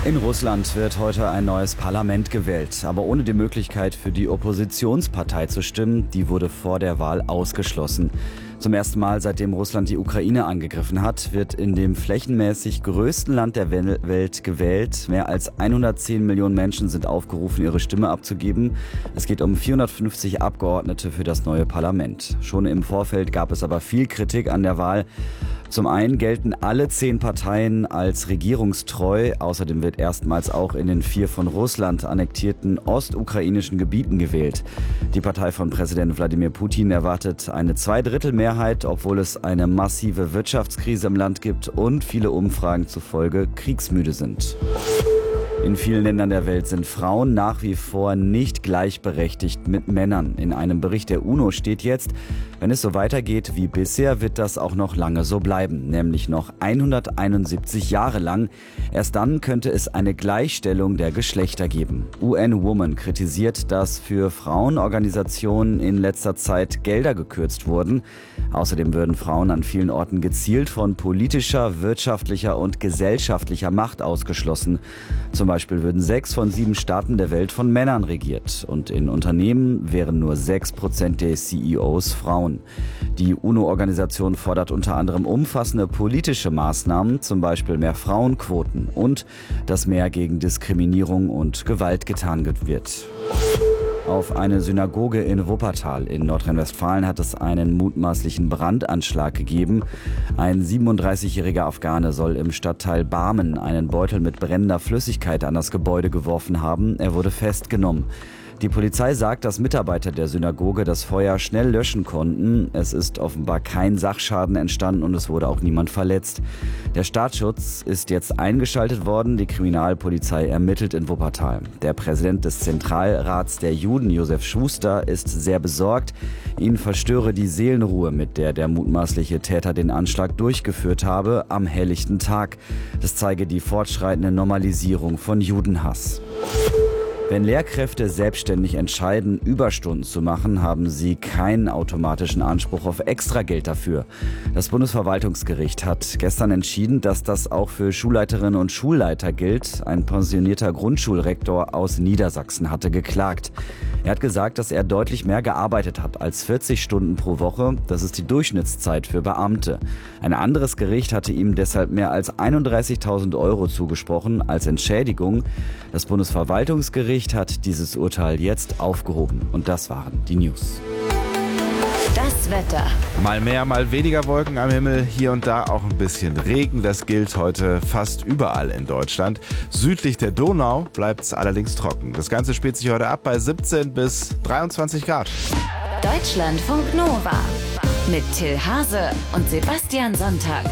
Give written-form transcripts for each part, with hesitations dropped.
In Russland wird heute ein neues Parlament gewählt, aber ohne die Möglichkeit für die Oppositionspartei zu stimmen, die wurde vor der Wahl ausgeschlossen. Zum ersten Mal, seitdem Russland die Ukraine angegriffen hat, wird in dem flächenmäßig größten Land der Welt gewählt. Mehr als 110 Millionen Menschen sind aufgerufen, ihre Stimme abzugeben. Es geht um 450 Abgeordnete für das neue Parlament. Schon im Vorfeld gab es aber viel Kritik an der Wahl. Zum einen gelten alle 10 Parteien als regierungstreu. Außerdem wird erstmals auch in den 4 von Russland annektierten ostukrainischen Gebieten gewählt. Die Partei von Präsident Wladimir Putin erwartet eine Zweidrittelmehrheit, obwohl es eine massive Wirtschaftskrise im Land gibt und viele Umfragen zufolge kriegsmüde sind. In vielen Ländern der Welt sind Frauen nach wie vor nicht gleichberechtigt mit Männern. In einem Bericht der UNO steht jetzt, wenn es so weitergeht wie bisher, wird das auch noch lange so bleiben, nämlich noch 171 Jahre lang. Erst dann könnte es eine Gleichstellung der Geschlechter geben. UN Women kritisiert, dass für Frauenorganisationen in letzter Zeit Gelder gekürzt wurden. Außerdem würden Frauen an vielen Orten gezielt von politischer, wirtschaftlicher und gesellschaftlicher Macht ausgeschlossen. Zum Beispiel würden 6 von 7 Staaten der Welt von Männern regiert und in Unternehmen wären nur 6% der CEOs Frauen. Die UNO-Organisation fordert unter anderem umfassende politische Maßnahmen, zum Beispiel mehr Frauenquoten und dass mehr gegen Diskriminierung und Gewalt getan wird. Auf eine Synagoge in Wuppertal in Nordrhein-Westfalen hat es einen mutmaßlichen Brandanschlag gegeben. Ein 37-jähriger Afghane soll im Stadtteil Barmen einen Beutel mit brennender Flüssigkeit an das Gebäude geworfen haben. Er wurde festgenommen. Die Polizei sagt, dass Mitarbeiter der Synagoge das Feuer schnell löschen konnten. Es ist offenbar kein Sachschaden entstanden und es wurde auch niemand verletzt. Der Staatsschutz ist jetzt eingeschaltet worden. Die Kriminalpolizei ermittelt in Wuppertal. Der Präsident des Zentralrats der Juden, Josef Schuster, ist sehr besorgt. Ihn verstöre die Seelenruhe, mit der der mutmaßliche Täter den Anschlag durchgeführt habe, am helllichten Tag. Das zeige die fortschreitende Normalisierung von Judenhass. Wenn Lehrkräfte selbstständig entscheiden, Überstunden zu machen, haben sie keinen automatischen Anspruch auf Extrageld dafür. Das Bundesverwaltungsgericht hat gestern entschieden, dass das auch für Schulleiterinnen und Schulleiter gilt. Ein pensionierter Grundschulrektor aus Niedersachsen hatte geklagt. Er hat gesagt, dass er deutlich mehr gearbeitet hat als 40 Stunden pro Woche. Das ist die Durchschnittszeit für Beamte. Ein anderes Gericht hatte ihm deshalb mehr als 31.000 Euro zugesprochen als Entschädigung. Das Bundesverwaltungsgericht hat dieses Urteil jetzt aufgehoben. Und das waren die News. Das Wetter. Mal mehr, mal weniger Wolken am Himmel, hier und da auch ein bisschen Regen. Das gilt heute fast überall in Deutschland. Südlich der Donau bleibt es allerdings trocken. Das Ganze spielt sich heute ab bei 17 bis 23 Grad. Deutschlandfunk Nova mit Till Hase und Sebastian Sonntag.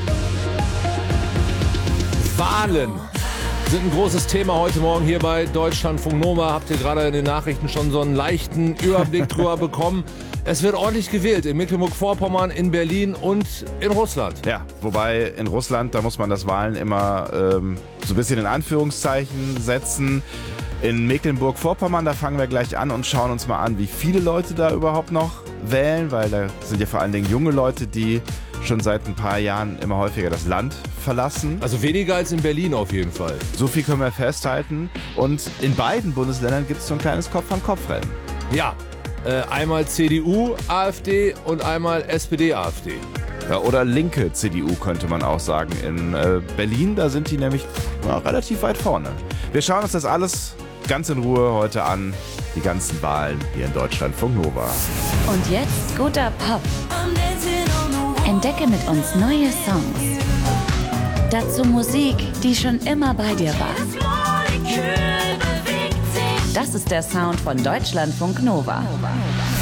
Wahlen sind ein großes Thema heute Morgen hier bei Deutschlandfunk Nova. Habt ihr gerade in den Nachrichten schon so einen leichten Überblick drüber bekommen? Es wird ordentlich gewählt in Mecklenburg-Vorpommern, in Berlin und in Russland. Ja, wobei in Russland, da muss man das Wahlen immer so ein bisschen in Anführungszeichen setzen. In Mecklenburg-Vorpommern, da fangen wir gleich an und schauen uns mal an, wie viele Leute da überhaupt noch wählen, weil da sind ja vor allen Dingen junge Leute, die schon seit ein paar Jahren immer häufiger das Land verlassen. Also weniger als in Berlin auf jeden Fall. So viel können wir festhalten. Und in beiden Bundesländern gibt es so ein kleines Kopf-an-Kopf-Rennen. Ja, einmal CDU, AfD und einmal SPD, AfD. Ja, oder linke CDU könnte man auch sagen. In Berlin, da sind die nämlich relativ weit vorne. Wir schauen uns das alles ganz in Ruhe heute an. Die ganzen Wahlen hier in Deutschlandfunk Nova. Und jetzt guter Pop. Entdecke mit uns neue Songs. Dazu Musik, die schon immer bei dir war. Das ist der Sound von Deutschlandfunk Nova.